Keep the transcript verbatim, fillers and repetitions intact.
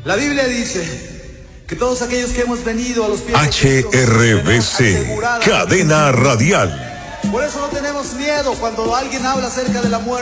La Biblia dice que todos aquellos que hemos venido a los pies H R B C, cadena radial. Por eso no tenemos miedo cuando alguien habla acerca de la muerte.